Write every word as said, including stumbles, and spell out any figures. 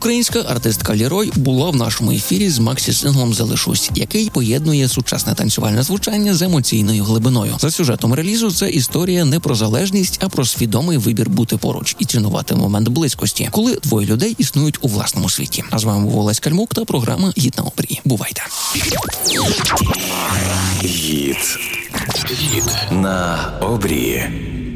Українська артистка Лірой була в нашому ефірі з максі-синглом «Залишусь», який поєднує сучасне танцювальне звучання з емоційною глибиною. За сюжетом релізу це історія не про залежність, а про свідомий вибір бути поруч і цінувати момент близькості, коли двоє людей існують у власному світі. А з вами був Олесь Кальмук та програма «Гід на обрії». Бувайте! Гід. Гід на обрії.